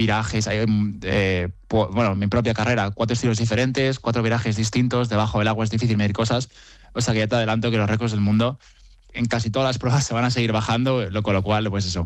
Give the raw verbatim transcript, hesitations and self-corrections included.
virajes, hay, eh, po, bueno, mi propia carrera, cuatro estilos diferentes, cuatro virajes distintos, debajo del agua es difícil medir cosas, o sea que ya te adelanto que los récords del mundo en casi todas las pruebas se van a seguir bajando, lo, con lo cual, pues eso,